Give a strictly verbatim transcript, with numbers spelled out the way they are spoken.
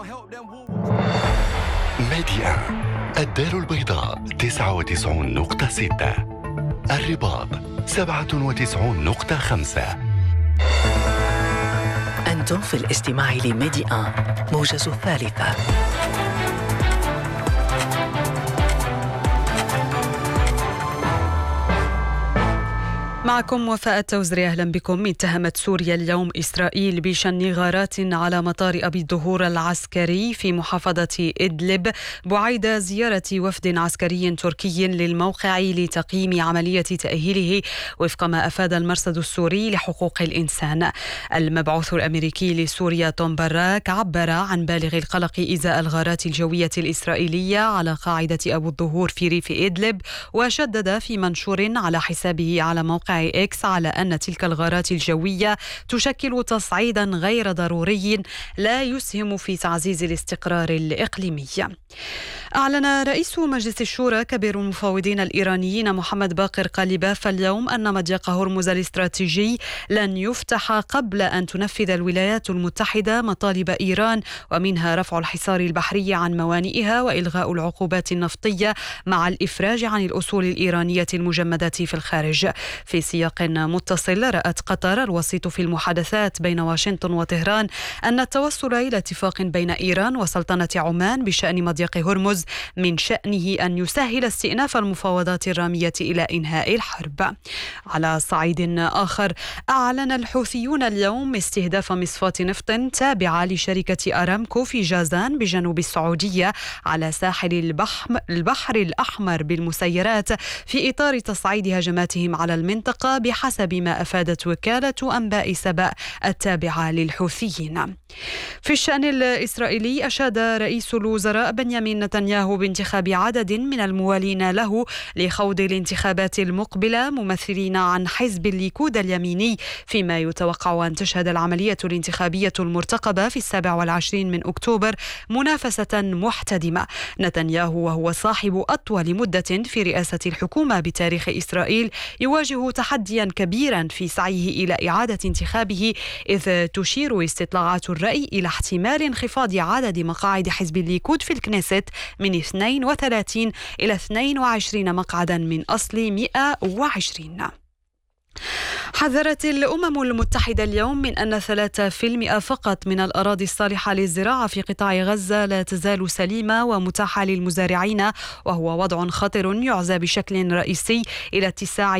ميديا الدار البيضاء تسعة وتسعين نقطة ستة، الرباط سبعة وتسعين نقطة خمسة. أنتم في الاستماع لميديا موجز الثالثة. معكم وفاء التوزري، أهلا بكم. اتهمت سوريا اليوم إسرائيل بشن غارات على مطار أبي الدهور العسكري في محافظة إدلب بعيد زيارة وفد عسكري تركي للموقع لتقييم عملية تأهيله وفق ما أفاد المرصد السوري لحقوق الإنسان. المبعوث الأمريكي لسوريا توم باراك عبر عن بالغ القلق إزاء الغارات الجوية الإسرائيلية على قاعدة أبو الدهور في ريف إدلب، وشدد في منشور على حسابه على موقع إكس على أن تلك الغارات الجوية تشكل تصعيدا غير ضروري لا يسهم في تعزيز الاستقرار الإقليمي. أعلن رئيس مجلس الشورى كبير المفاوضين الإيرانيين محمد باقر قالباف اليوم أن مضيق هرمز الاستراتيجي لن يفتح قبل أن تنفذ الولايات المتحدة مطالب إيران، ومنها رفع الحصار البحري عن موانئها وإلغاء العقوبات النفطية مع الإفراج عن الأصول الإيرانية المجمدة في الخارج. في سياق متصل، رأت قطر الوسيط في المحادثات بين واشنطن وطهران أن التوصل إلى اتفاق بين إيران وسلطنة عمان بشأن مضيق هرمز من شأنه أن يسهل استئناف المفاوضات الرامية إلى إنهاء الحرب. على صعيد آخر، أعلن الحوثيون اليوم استهداف مصفاة نفط تابعة لشركة أرامكو في جازان بجنوب السعودية على ساحل البحر الأحمر بالمسيرات في إطار تصعيد هجماتهم على المنطقة بحسب ما أفادت وكالة أنباء سبأ التابعة للحوثيين. في الشأن الإسرائيلي، أشاد رئيس الوزراء بنيامين نتنياهو بانتخاب عدد من الموالين له لخوض الانتخابات المقبلة ممثلين عن حزب الليكود اليميني، فيما يتوقع أن تشهد العملية الانتخابية المرتقبة في السابع والعشرين من أكتوبر منافسة محتدمة. نتنياهو وهو صاحب أطول مدة في رئاسة الحكومة بتاريخ إسرائيل يواجه تحديا كبيرا في سعيه إلى إعادة انتخابه، إذ تشير استطلاعات الرأي إلى احتمال انخفاض عدد مقاعد حزب الليكود في الكنيست من اثنين وثلاثين إلى اثنين وعشرين مقعدا من أصل مئة وعشرين. حذرت الأمم المتحدة اليوم من أن ثلاثة بالمئة فقط من الأراضي الصالحة للزراعة في قطاع غزة لا تزال سليمة ومتاحة للمزارعين، وهو وضع خطر يعزى بشكل رئيسي إلى اتساع